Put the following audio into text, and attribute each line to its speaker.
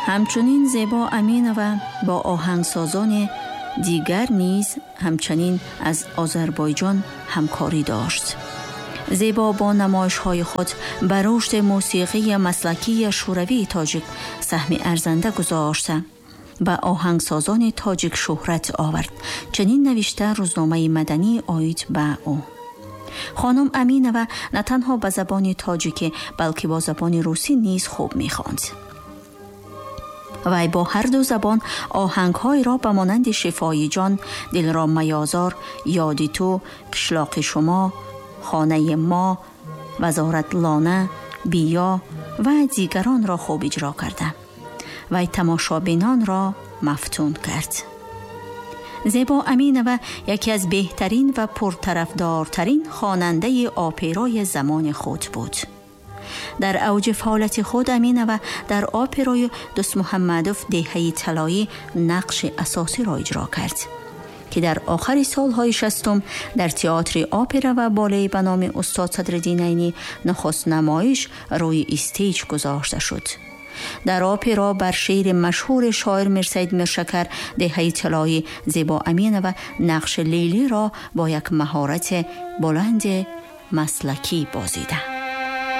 Speaker 1: همچنین زیبا امینова با آهنگسازان دیگر نیز همچنین از آذربایجان همکاری داشت. زیبا با نمایش‌های خود بر رشد موسیقی مسلکی شوروی تاجیک سهم ارزنده گذاشته و آهنگسازان تاجیک شهرت آورد. چنین نوشته روزنامه مدنی آید به او. خانم امینова نه تنها به زبان تاجیکی بلکه با زبان روسی نیز خوب می‌خواند. وی با هر دو زبان آهنگ‌های را به مانند شفای جان، دل را میازار، یادی تو، قشلاق شما، خانه ما، وزارت لانه، بیا و دیگران را خوب اجرا کرده. وی تماشابینان را مفتون کرد. زیبا امینова یکی از بهترین و پرطرفدارترین خواننده اپرای زمان خود بود. در اوج فعالیت خود امینова در اپرای دوست محمدوف دهه طلایی نقش اساسی را اجرا کرد که در آخر سالهای 60 در تئاتر اپرا و بالت به نام استاد صدرالدین عینی نخست نمایش روی استیج گذاشته شد. در اپرا بر شعر مشهور شاعر میرسید میرشکر دهه طلایی زیبا امینова نقش لیلی را با یک مهارت بلند مسلکی بازیده.